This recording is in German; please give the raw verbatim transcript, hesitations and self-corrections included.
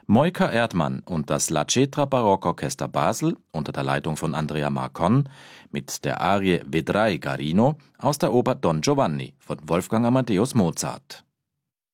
Moika Erdmann und das La Cetra Barockorchester Basel unter der Leitung von Andrea Marcon mit der Arie Vedrai Carino aus der Oper Don Giovanni von Wolfgang Amadeus Mozart.